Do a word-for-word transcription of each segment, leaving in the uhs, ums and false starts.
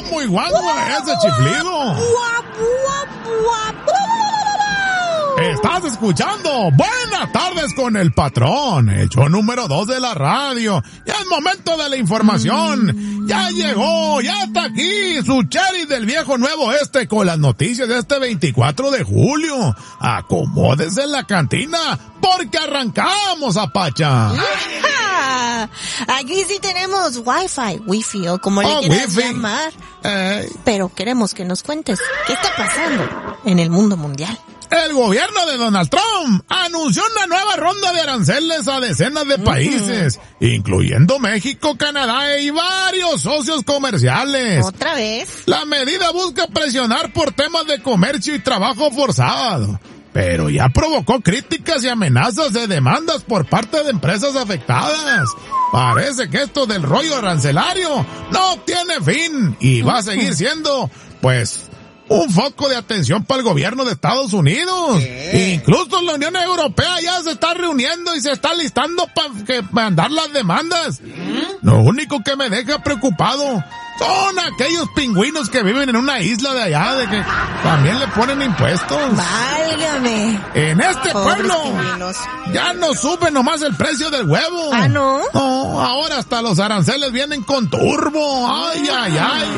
muy guango ese chiflido. Estás escuchando Buenas Tardes con el Patrón, el show número dos de la radio. Ya es momento de la información. Ya llegó, ya está aquí su sheriff del viejo nuevo este con las noticias de este veinticuatro de julio. Acomódese en la cantina porque arrancamos, Apacha. Aquí sí tenemos wifi, wifi o como le oh, quieras wifi. llamar. Eh. Pero queremos que nos cuentes qué está pasando en el mundo mundial. El gobierno de Donald Trump anunció una nueva ronda de aranceles a decenas de países, uh-huh. incluyendo México, Canadá y varios socios comerciales. ¿Otra vez? La medida busca presionar por temas de comercio y trabajo forzado, pero ya provocó críticas y amenazas de demandas por parte de empresas afectadas. Parece que esto del rollo arancelario no tiene fin y va a seguir siendo, pues, un foco de atención para el gobierno de Estados Unidos. ¿Qué? Incluso la Unión Europea ya se está reuniendo y se está listando para mandar las demandas. ¿Mm? Lo único que me deja preocupado son aquellos pingüinos que viven en una isla de allá, de que también le ponen impuestos. Válgame. En este Pobres pueblo pingüinos. Ya no sube nomás el precio del huevo. ¿Ah, no? No, ahora hasta los aranceles vienen con turbo. Ay, ay,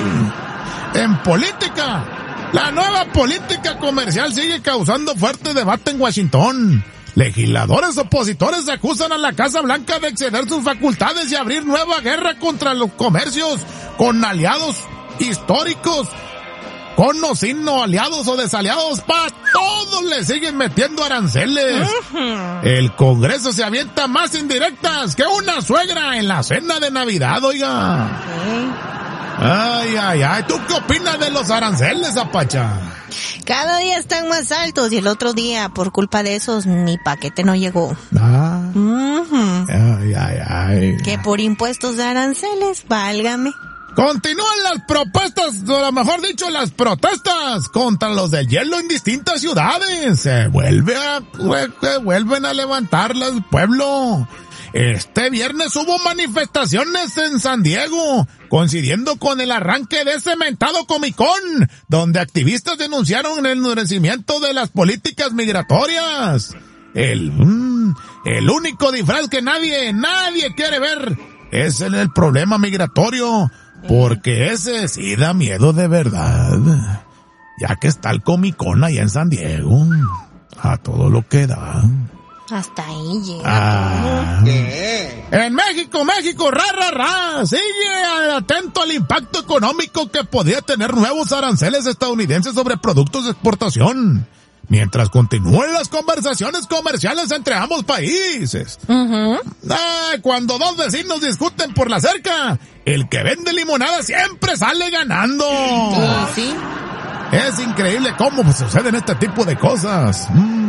ay. En política, la nueva política comercial sigue causando fuerte debate en Washington. Legisladores opositores acusan a la Casa Blanca de exceder sus facultades y abrir nueva guerra contra los comercios con aliados históricos, con o sin no aliados o desaliados. Para todos le siguen metiendo aranceles. Uh-huh. El Congreso se avienta más indirectas que una suegra en la cena de Navidad, oiga. Uh-huh. Ay, ay, ay. ¿Tú qué opinas de los aranceles, Apacha? Cada día están más altos y el otro día, por culpa de esos, mi paquete no llegó. Ah. Uh-huh. Ay, ay, ay. Que por impuestos de aranceles, válgame. Continúan las propuestas, o mejor dicho, las protestas contra los del hielo en distintas ciudades. Se vuelve a, se vuelven a levantar el pueblo. Este viernes hubo manifestaciones en San Diego, coincidiendo con el arranque de ese mentado Comic Con, donde activistas denunciaron el endurecimiento de las políticas migratorias. El, mm, el único disfraz que nadie, nadie quiere ver es el, el problema migratorio, porque ese sí da miedo de verdad, ya que está el Comic Con allá en San Diego, a todo lo que da. Hasta ahí llega. Ah. En México, México, ra, ra, ra, sigue atento al impacto económico que podría tener nuevos aranceles estadounidenses sobre productos de exportación, mientras continúan las conversaciones comerciales entre ambos países. Uh-huh. Ah, cuando dos vecinos discuten por la cerca, el que vende limonada siempre sale ganando. Uh, ¿sí? Es increíble cómo suceden este tipo de cosas. Mm.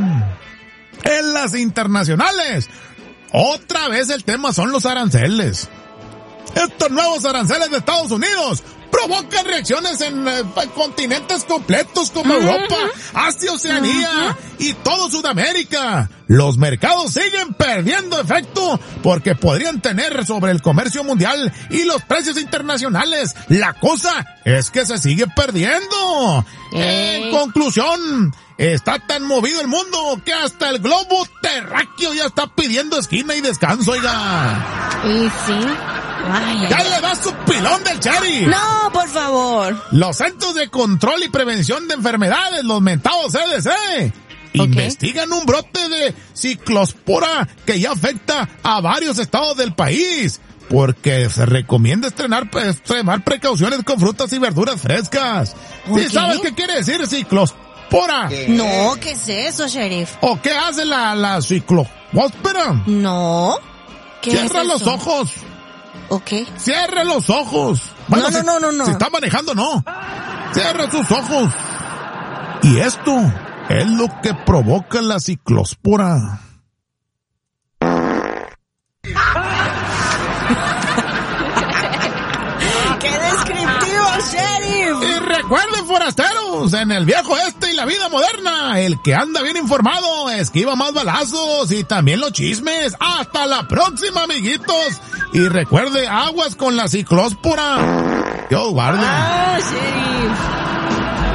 En las internacionales, otra vez el tema son los aranceles. Estos nuevos aranceles de Estados Unidos provocan reacciones en eh, continentes completos como uh-huh. Europa, Asia, Oceanía uh-huh. y todo Sudamérica. Los mercados siguen perdiendo efecto porque podrían tener sobre el comercio mundial y los precios internacionales. La cosa es que se sigue perdiendo. Eh. En conclusión, está tan movido el mundo que hasta el globo terráqueo ya está pidiendo esquina y descanso, oiga. Y sí. Ay, ¡Ya ay, le da su pilón del cherry! ¡No, por favor! Los Centros de Control y Prevención de Enfermedades, los mentados C D C, okay. investigan un brote de ciclospora que ya afecta a varios estados del país, porque se recomienda estrenar, extremar precauciones con frutas y verduras frescas. ¿Sí sabes qué quiere decir ciclospora? ¿Qué? No, ¿qué es eso, sheriff? ¿O qué hace la, la ciclospora? No. ¿Qué Cierra es los eso? ojos. ¿Ok? Cierre los ojos. Bueno, no, no, si, no, no, no. Si está manejando, no. Cierre sus ojos. Y esto es lo que provoca la ciclospora. ¡Qué descriptivo, sheriff! Y recuerden, forasteros, en el viejo este y la vida moderna, el que anda bien informado esquiva más balazos y también los chismes. Hasta la próxima, amiguitos. Y recuerde, aguas con la ciclospora. Yo guarde. serie.